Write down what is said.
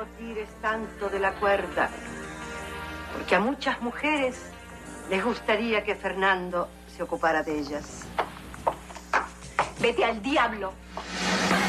no tires tanto de la cuerda, porque a muchas mujeres les gustaría que Fernando se ocupara de ellas. Vete al diablo.